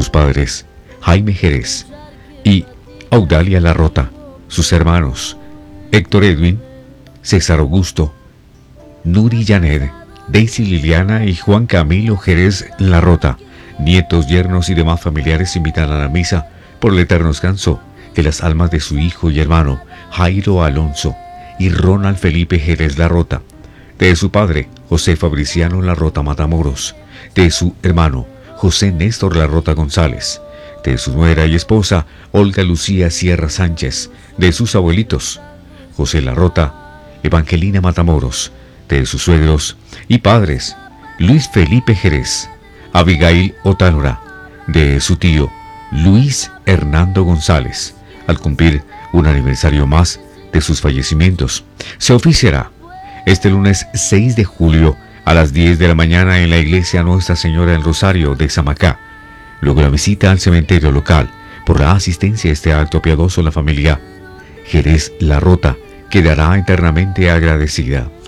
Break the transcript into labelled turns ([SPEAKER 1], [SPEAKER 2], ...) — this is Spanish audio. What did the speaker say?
[SPEAKER 1] sus padres, Jaime Jerez y Audalia Larrota, sus hermanos, Héctor Edwin, César Augusto, Nuri Janet, Daisy Liliana y Juan Camilo Jerez Larrota, nietos, yernos y demás familiares invitan a la misa por el eterno descanso de las almas de su hijo y hermano Jairo Alonso y Ronald Felipe Jerez Larrota, de su padre José Fabriciano Larrota Matamoros, de su hermano José Néstor Larrota González, de su nuera y esposa Olga Lucía Sierra Sánchez, de sus abuelitos José Larrota, Evangelina Matamoros, de sus suegros y padres Luis Felipe Jerez, Abigail Otánora, de su tío Luis Hernando González, al cumplir un aniversario más de sus fallecimientos. Se oficiará este lunes 6 de julio a las 10 de la mañana en la iglesia Nuestra Señora del Rosario de Samacá. Luego la visita al cementerio local. Por la asistencia a este acto piadoso, la familia Jerez Larrota quedará eternamente agradecida.